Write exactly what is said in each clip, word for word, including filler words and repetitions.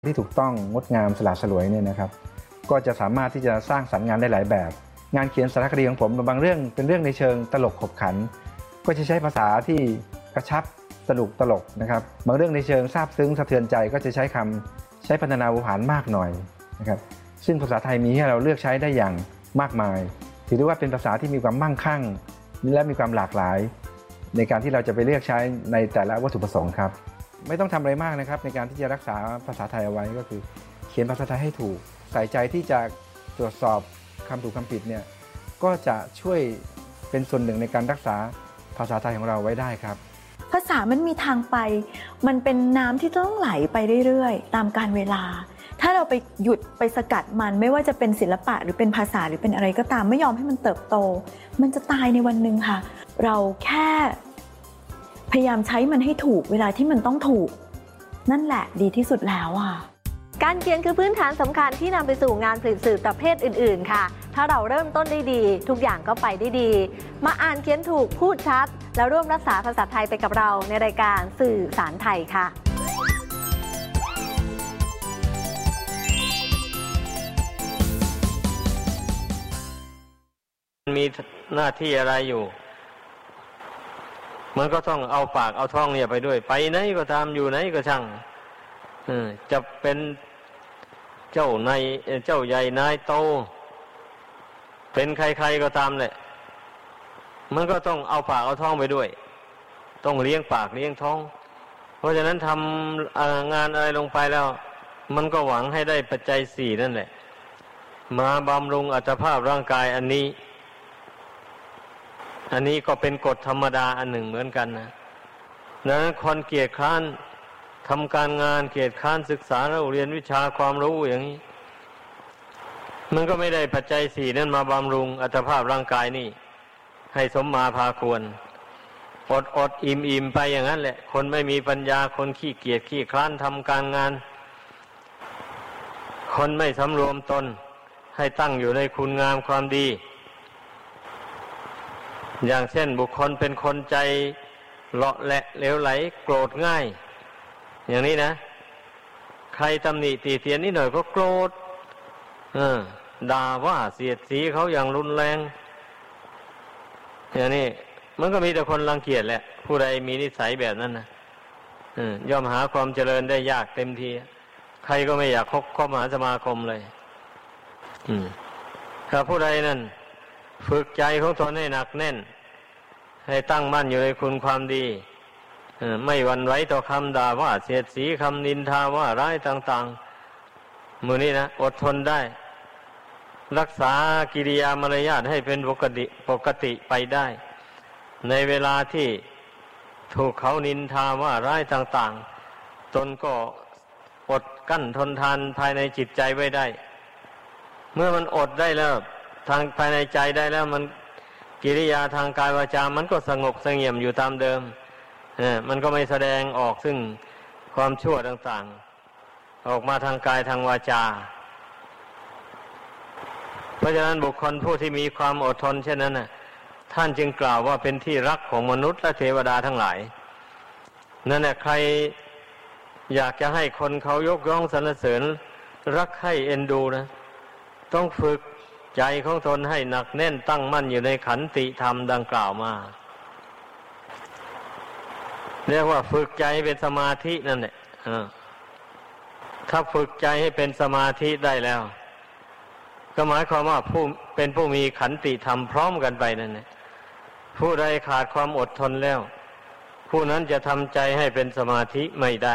ที่ถูกต้องงดงามสละสลวยเนี่ยนะครับก็จะสามารถที่จะสร้างสรรค์งานได้หลายแบบงานเขียนสารคดีของผมบางเรื่องเป็นเรื่องในเชิงตลกขบขันก็จะใช้ภาษาที่กระชับสนุกตลกนะครับบางเรื่องในเชิงซาบซึ้งสะเทือนใจก็จะใช้คำใช้พรรณนาวุหารมากหน่อยนะครับซึ่งภาษาไทยมีให้เราเลือกใช้ได้อย่างมากมายถือได้ว่าเป็นภาษาที่มีความมั่งคั่งและมีความหลากหลายในการที่เราจะไปเลือกใช้ในแต่ละวัตถุประสงค์ครับไม่ต้องทำอะไรมากนะครับในการที่จะรักษาภาษาไทยเอาไว้ก็คือเขียนภาษาไทยให้ถูกใส่ใจที่จะตรวจสอบคำถูกคำผิดเนี่ยก็จะช่วยเป็นส่วนหนึ่งในการรักษาภาษาไทยของเราไว้ได้ครับภาษามันมีทางไปมันเป็นน้ำที่ต้องไหลไปเรื่อยๆตามกาลเวลาถ้าเราไปหยุดไปสกัดมันไม่ว่าจะเป็นศิลปะหรือเป็นภาษาหรือเป็นอะไรก็ตามไม่ยอมให้มันเติบโตมันจะตายในวันหนึ่งค่ะเราแค่พยายามใช้มันให้ถูกเวลาที่มันต้องถูกนั่นแหละดีที่สุดแล้วอ่ะการเขียนคือพื้นฐานสำคัญที่นำไปสู่งานผลิตสื่อประเภทอื่นๆค่ะถ้าเราเริ่มต้นได้ดีทุกอย่างก็ไปได้ดีมาอ่านเขียนถูกพูดชัดแล้วร่วมรักษาภาษาไทยไปกับเราในรายการสื่อสารไทยค่ะมีหน้าที่อะไรอยู่มันก็ต้องเอาปากเอาท้องเนี่ยไปด้วยไปไหนก็ตามอยู่ไหนก็ช่างจะเป็นเจ้านายเจ้าใหญ่นายโตเป็นใครๆก็ตามแหละมันก็ต้องเอาปากเอาท้องไปด้วยต้องเลี้ยงปากเลี้ยงท้องเพราะฉะนั้นทำงานอะไรลงไปแล้วมันก็หวังให้ได้ปัจจัยสี่นั่นแหละมาบำรุงอัตภาพร่างกายอันนี้อันนี้ก็เป็นกฎธรรมดาอันหนึ่งเหมือนกันนะดังนั้นคนเกียจคร้านทำการงานเกียจคร้านศึกษาแล้วเรียนวิชาความรู้อย่างนี้มันก็ไม่ได้ปัจจัยสี่นั้นมาบำรุงอัตภาพร่างกายนี่ให้สมมาพาควรอดอดอิ่มอิ่มไปอย่างนั้นแหละคนไม่มีปัญญาคนขี้เกียจขี้คร้านทำการงานคนไม่สำรวมตนให้ตั้งอยู่ในคุณงามความดีอย่างเช่นบุคคลเป็นคนใจเลาะแหละเหลวไหลโกรธง่ายอย่างนี้นะใครตำหนิตีเตียนนิดหน่อยก็โกรธเออด่าว่าเสียดสีเขาอย่างรุนแรงอย่างนี้มันก็มีแต่คนรังเกียจแหละผู้ใดมีนิสัยแบบนั้นนะย่อมหาความเจริญได้ยากเต็มทีใครก็ไม่อยากคบเข้ามาสมาคมเลยถ้าผู้ใดนั่นฝึกใจของตนให้หนักแน่นให้ตั้งมั่นอยู่ในคุณความดีไม่หวั่นไหวต่อคำด่าว่าเสียดสีคำนินทาว่าร้ายต่างๆมื้อนี้นะอดทนได้รักษากิริยามารยาทให้เป็นปกติปกติไปได้ในเวลาที่ถูกเขานินทาว่าร้ายต่างๆตนก็อดกั้นทนทานภายในจิตใจไว้ได้เมื่อมันอดได้แล้วทางภายในใจได้แล้วมันกิริยาทางกายวาจามันก็สงบเสงี่ยมอยู่ตามเดิมมันก็ไม่แสดงออกซึ่งความชั่วต่างๆออกมาทางกายทางวาจาเพราะฉะนั้นบุคคลผู้ที่มีความอดทนเช่นนั้นน่ะท่านจึงกล่าวว่าเป็นที่รักของมนุษย์และเทวดาทั้งหลายนั่นแหละใครอยากจะให้คนเขายกย่องสรรเสริญรักใคร่เอ็นดูนะต้องฝึกใจของตนให้หนักแน่นตั้งมั่นอยู่ในขันติธรรมดังกล่าวมาเรียกว่าฝึกใจเป็นสมาธินั่นแหละถ้าฝึกใจให้เป็นสมาธิได้แล้วก็หมายความว่าผู้เป็นผู้มีขันติธรรมพร้อมกันไปนั่นแหละผู้ใดขาดความอดทนแล้วผู้นั้นจะทำใจให้เป็นสมาธิไม่ได้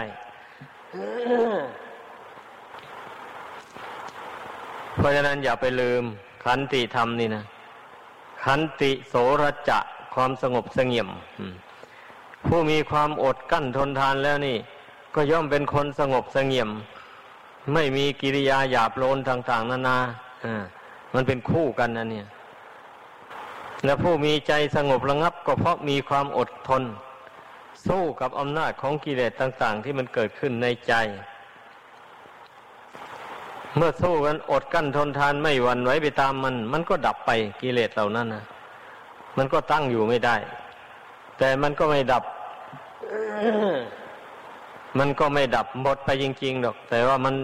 เพราะฉะนั้นอย่าไปลืมขันติธรรมนี่นะขันติโสรจะความสงบเสงี่ยมผู้มีความอดกั้นทนทานแล้วนี่ก็ย่อมเป็นคนสงบเสงี่ยมไม่มีกิริยาหยาบโลนต่างๆนานาอ่ามันเป็นคู่กันนะเนี่ยและผู้มีใจสงบระงับก็เพราะมีความอดทนสู้กับอำนาจของกิเลสต่างๆที่มันเกิดขึ้นในใจเมื่อสู้กันอดกั้นทนทานไม่หวั่นไหวไปตามมันมันก็ดับไปกิเลสเหล่านั้นนะมันก็ตั้งอยู่ไม่ได้แต่มันก็ไม่ดับมันก็ไม่ดับหมดไปจริงๆหรอกแต่ว่ามัน